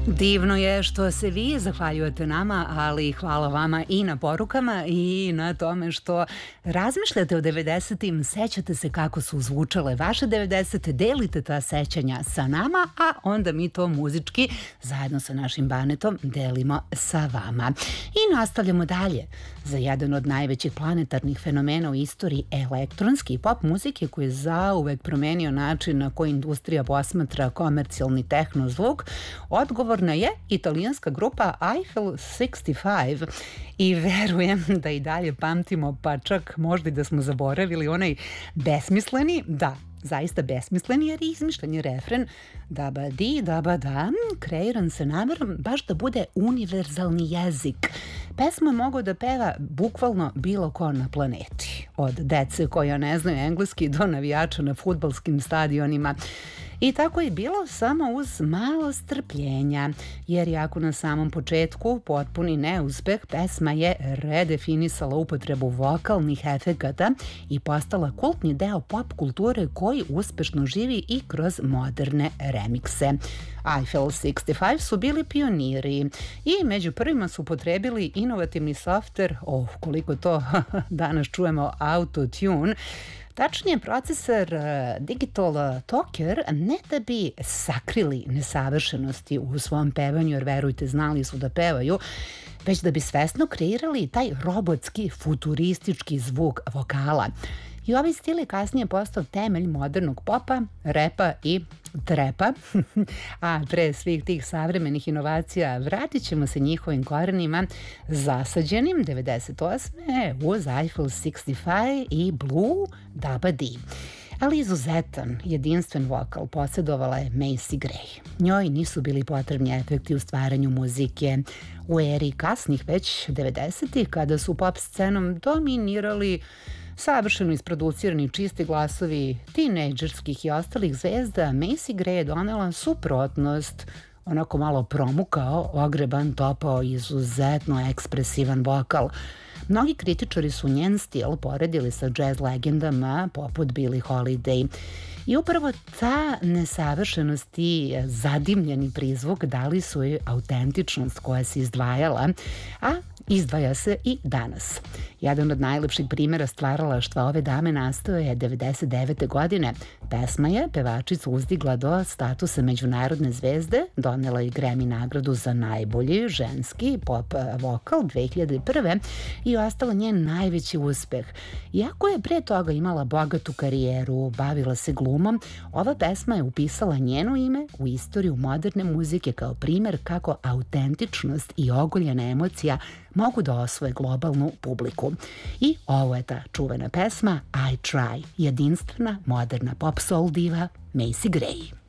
Divno je što se vi zahvaljujete nama, ali hvala vama i na porukama i na tome što razmišljate o 90-im, sećate se kako su zvučale vaše 90-te, delite ta sećanja sa nama, a onda mi to muzički zajedno sa našim Banetom delimo sa vama. I nastavljamo dalje za jedan od najvećih planetarnih fenomena u istoriji elektronski pop muzike koji je zauvek promenio način na koji industrija posmatra komercijalni tehno zvuk. Odgovorna je italijanska grupa Eiffel 65 i verujem da i dalje pamtimo, pa čak možda i da smo zaboravili onaj besmisleni, da, zaista besmisleni jer izmišljen je refren daba di, daba da, kreiran se namerom baš da bude univerzalni jezik. Pesmu je mogao da peva bukvalno bilo ko na planeti. Od dece koja ne znaju engleski do navijača na fudbalskim stadionima. I tako je bilo samo uz malo strpljenja, jer jako na samom početku potpuni neuspeh, pesma je redefinisala upotrebu vokalnih efekata i postala kultni deo pop kulture koji uspešno živi i kroz moderne remikse. Eiffel 65 su bili pioniri i među prvima su upotrebili inovativni softver, koliko to danas čujemo, autotune, tačnije procesor Digital Talker, ne da bi sakrili nesavršenosti u svom pevanju, jer verujte, znali su da pevaju, već da bi svesno kreirali taj robotski, futuristički zvuk vokala. I ovaj stil je kasnije postao temelj modernog popa, repa i trepa, a pre svih tih savremenih inovacija vratit ćemo se njihovim korenima zasađenim 98. uz Eiffel 65 i Blue Daba Di. Ali izuzetan, jedinstven vokal posjedovala je Macy Gray. Njoj nisu bili potrebni efekti u stvaranju muzike. U eri kasnih već 90-ih, kada su pop scenom dominirali savršeno isproducirani čisti glasovi tinejdžerskih i ostalih zvezda, Macy Gray je donela suprotnost, onako malo promukao, ogreban, topao, izuzetno ekspresivan vokal. Mnogi kritičari su njen stil poredili sa jazz legendama poput Billie Holiday. I upravo ta nesavršenost i zadimljeni prizvuk dali su joj autentičnost koja se izdvajala, a izdvaja se i danas. Jedan od najlepših primjera stvaralaštva ove dame nastao je 99. godine. Pesma je pevačicu uzdigla do statusa međunarodne zvezde, donela je Grammy nagradu za najbolji ženski pop vokal 2001. i ostala njen najveći uspeh. Iako je pre toga imala bogatu karijeru, bavila se glumom, ova pesma je upisala njeno ime u istoriju moderne muzike kao primjer kako autentičnost i ogoljena emocija mogu da osvoje globalnu publiku. I ovo je ta čuvena pesma I Try, jedinstvena moderna pop soul diva Macy Gray.